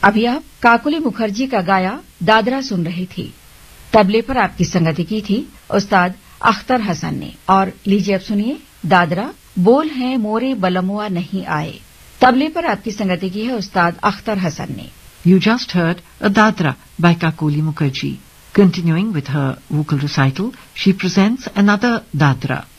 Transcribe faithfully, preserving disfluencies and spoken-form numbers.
अभी आप काकुली मुखर्जी का गाया दादरा सुन रही थी। तबले पर आपकी संगति की थी उस्ताद अख्तर हसन ने। और लीजिए अब सुनिए दादरा बोल हैं मोरे बलमुआ नहीं आए। तबले पर आपकी संगति की है उस्ताद अख्तर हसन ने। You just heard a Dadra by Kakuli Mukherjee. Continuing with her vocal recital, she presents another Dadra.